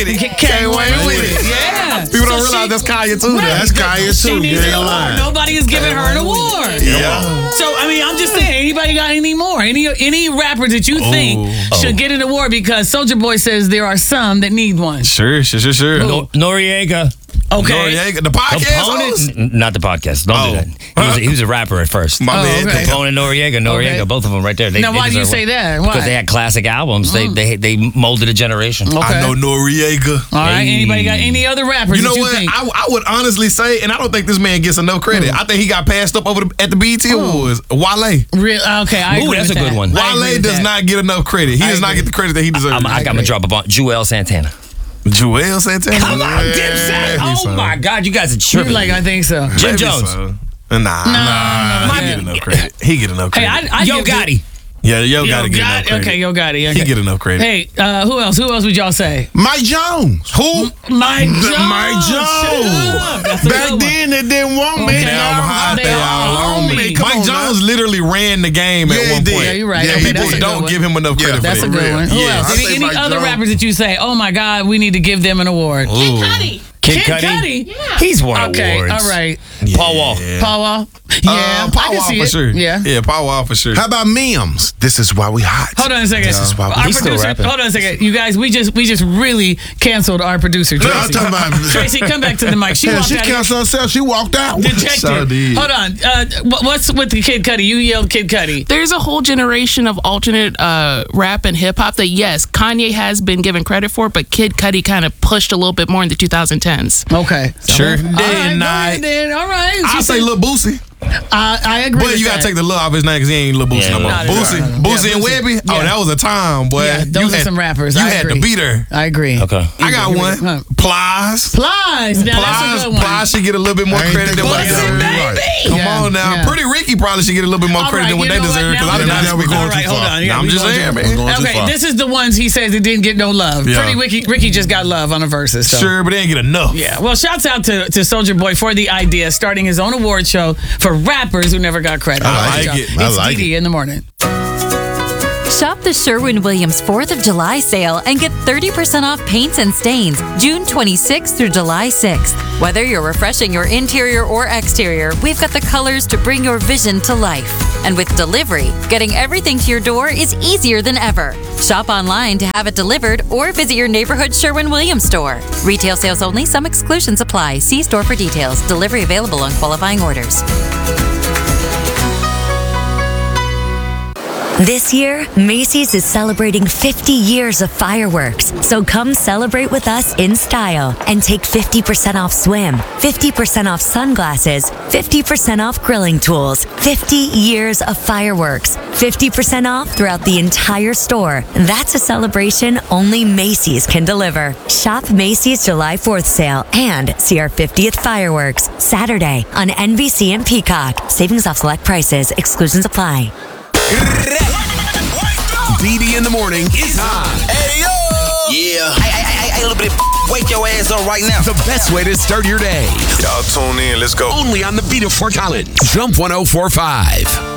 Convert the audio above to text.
K-Wayne with it. Yeah. People don't realize that's Kanye too. Right. That's Kanye She too. needs an award. Nobody is giving her an award. Yeah. So, I mean, I'm just saying, anybody got any more? Any rapper that you think should get an award? Because Soulja Boy says there are some that need one. Sure. Noriega. Okay. Noriega, the podcast host? Not the podcast. Don't do that. He was a rapper at first. My bad. okay. Capone, Noriega, both of them right there. Now, why do you say that? Why? Because they had classic albums. They molded a generation. Okay. I know Noriega. All right. Anybody got any other rappers? You know that you what? think? I would honestly say, and I don't think this man gets enough credit. I think he got passed up at the BET Awards. Wale. Okay, I agree that's with a good that. one. I agree Wale with does that. not get enough credit. He does not get the credit that he deserves. I'm going to drop a bomb. Joel Santana. Joel Santana. Come on, Dipset. Oh, my God. You guys are You're tripping. like, I think so. Jim Jones. So. Nah. He get enough credit. He get enough Hey, credit. I Yo give Gotti. Yeah, Yo Gotti get enough credit. Okay, Yo Gotti. Okay. He get enough credit. Hey, who else? Who else would y'all say? Mike Jones. Who? Mike Jones. Mike Jones. That's a good Back one. then, they didn't want me. Okay. Now I'm hot. They They all all on on me. me. Come Mike on, Jones literally ran the game Yeah, at he one did. point. Yeah, you're right. Yeah, Okay, he that's People a good don't one. give him enough credit That's for a that. good one. Who Yeah, else? I say Any Mike other Jones. rappers that you say, oh my God, we need to give them an award? Kid Kid Cudi. Cudi? He's won Okay, awards. all right. Paul Wall. Paul Wall? Yeah, I Paul can Wall see for it. sure. Yeah. Paul Wall for sure. How about Mims? This is why we hot. Hold on a second. This is why we Our He's still producer, rapping. hold on a second. You guys, we just really canceled our producer, No, I'm Tracy. talking about. Tracy, come back to the mic. She Yeah, walked she out of here. canceled herself. She walked out. Dejected. So did. Hold on. What's with the Kid Cudi? You yelled Kid Cudi. There's a whole generation of alternate rap and hip hop that, yes, Kanye has been given credit for, but Kid Cudi kind of pushed a little bit more in the 2010s. Okay. Sure. All right, go ahead then. All right. I She say said- Lil Boosie. I agree But with you gotta that. take the Lil off his name because he ain't Lil Boosie Yeah, no more. no, Boosie Yeah, and Boosie. Webby. Yeah. Oh, that was a time, boy. Yeah, those are some rappers. You I had agree. to beat her. I agree. Okay. I got one. Plies. Plies. Now that's a good one. Plies should get a little bit more I ain't credit than think what they about that. deserve. You're Come Yeah, on now. yeah. Pretty Ricky probably should get a little bit more All credit right, than what you they know what? deserve because Now I did we're not Now we're speak going on All right, too hold far. on. Yeah, I'm we just going saying, too- man. Going too Okay, far. this is the ones he says that didn't get no love. Yeah. Pretty Ricky just got love on the verses. So. Sure, but they didn't get enough. Yeah, well, shouts out to Soulja Boy for the idea of starting his own award show for rappers who never got credit. I like it. I It's like Didi in the morning. Shop the Sherwin-Williams 4th of July sale and get 30% off paints and stains June 26th through July 6th. Whether you're refreshing your interior or exterior, we've got the colors to bring your vision to life. And with delivery, getting everything to your door is easier than ever. Shop online to have it delivered or visit your neighborhood Sherwin-Williams store. Retail sales only, some exclusions apply. See store for details. Delivery available on qualifying orders. This year, Macy's is celebrating 50 years of fireworks. So come celebrate with us in style and take 50% off swim, 50% off sunglasses, 50% off grilling tools, 50 years of fireworks, 50% off throughout the entire store. That's a celebration only Macy's can deliver. Shop Macy's July 4th sale and see our 50th fireworks Saturday on NBC and Peacock. Savings off select prices. Exclusions apply. BD in the morning is on. Hey, yo! Yeah. Hey, little bit. Wake your ass up right now. The best way to start your day. Y'all tune in. Let's go. Only on the beat of Fort Collins. Jump 104.5.